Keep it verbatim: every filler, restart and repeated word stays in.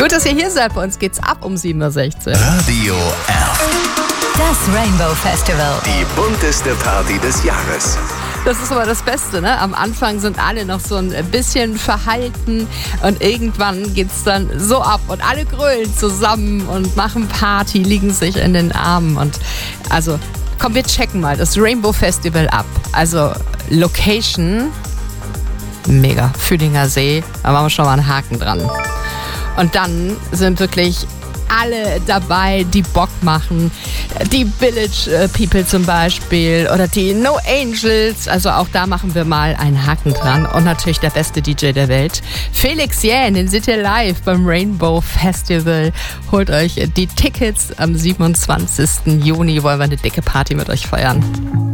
Gut, dass ihr hier seid. Bei uns geht's ab um sieben Uhr sechzehn. Radio F. Das Rainbow Festival. Die bunteste Party des Jahres. Das ist aber das Beste, ne? Am Anfang sind alle noch so ein bisschen verhalten und irgendwann geht's dann so ab und alle grölen zusammen und machen Party, liegen sich in den Armen und also komm, wir checken mal das Rainbow Festival ab. Also Location, mega, Fühlinger See, da machen wir schon mal einen Haken dran. Und dann sind wirklich alle dabei, die Bock machen. Die Village People zum Beispiel oder die No Angels. Also auch da machen wir mal einen Haken dran. Und natürlich der beste D J der Welt, Felix Jähn, den seht ihr live beim Rainbow Festival. Holt euch die Tickets am siebenundzwanzigsten Juni. Wollen wir eine dicke Party mit euch feiern.